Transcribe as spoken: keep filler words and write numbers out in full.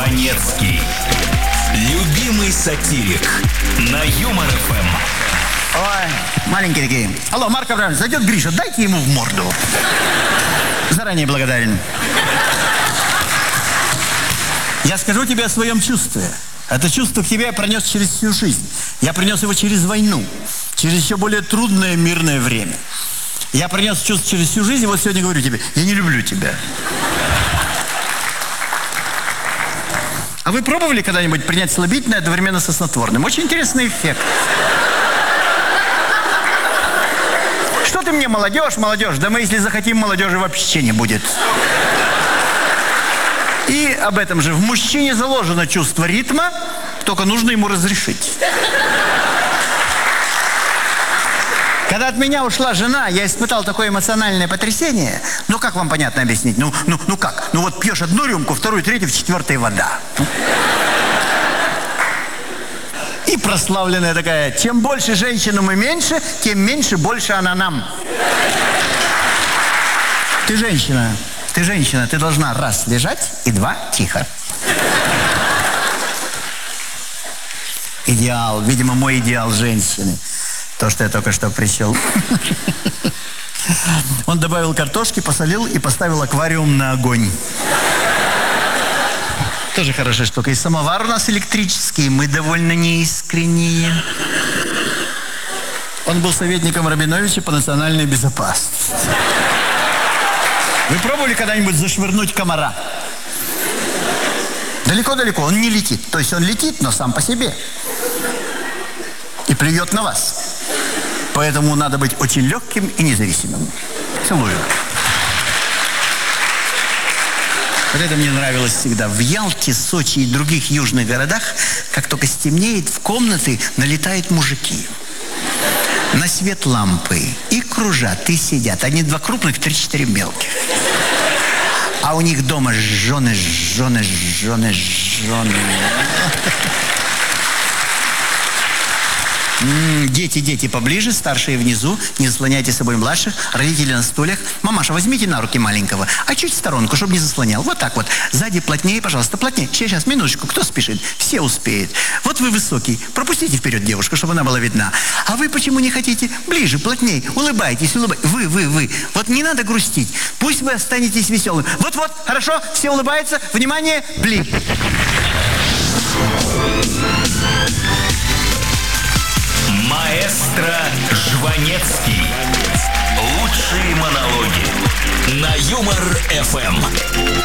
Жванецкий. Любимый сатирик на Юмор эф эм. Ой, маленькие такие. Алло, Марк Абрамович, зайдет Гриша, дайте ему в морду. Заранее благодарен. Я скажу тебе о своем чувстве. Это чувство к тебе я пронес через всю жизнь. Я принес его через войну, через еще более трудное мирное время. Я принес чувство через всю жизнь, и вот сегодня говорю тебе, я не люблю тебя. А вы пробовали когда-нибудь принять слабительное одновременно со снотворным? Очень интересный эффект. Что ты мне, молодежь, молодежь? Да мы, если захотим, молодежи вообще не будет. И об этом же. В мужчине заложено чувство ритма, только нужно ему разрешить. Когда от меня ушла жена, я испытал такое эмоциональное потрясение. Ну, как вам понятно объяснить? Ну, ну, ну как? Ну, вот пьешь одну рюмку, вторую, третью, в четвертой вода. И прославленная такая: чем больше женщину мы меньше, тем меньше больше она нам. Ты женщина, ты женщина, ты должна раз лежать и два тихо. Идеал, видимо, мой идеал женщины. То, что я только что присел. Он добавил картошки, посолил и поставил аквариум на огонь. Тоже хорошая штука. И самовар у нас электрический, мы довольно неискренние. Он был советником Рабиновича по национальной безопасности. Вы пробовали когда-нибудь зашвырнуть комара? Далеко-далеко, он не летит. То есть он летит, но сам по себе. И плюет на вас. Поэтому надо быть очень легким и независимым. Целую. Вот это мне нравилось всегда. В Ялте, Сочи и других южных городах, как только стемнеет, в комнаты налетают мужики. На свет лампы и кружат, и сидят. Они два крупных, три-четыре мелких. А у них дома жены, жены, жены, жены. М-м, дети, дети поближе, старшие внизу, не заслоняйте с собой младших, родители на стульях. Мамаша, возьмите на руки маленького, а чуть в сторонку, чтобы не заслонял. Вот так вот. Сзади плотнее, пожалуйста, плотнее. Сейчас, сейчас, минуточку, кто спешит? Все успеют. Вот вы высокий, пропустите вперед девушку, чтобы она была видна. А вы почему не хотите? Ближе, плотнее, улыбайтесь, улыбайтесь. Вы, вы, вы. Вот не надо грустить. Пусть вы останетесь веселым. Вот-вот, хорошо, все улыбаются. Внимание, блин. Маэстро Жванецкий. Лучшие монологи на Юмор эф эм.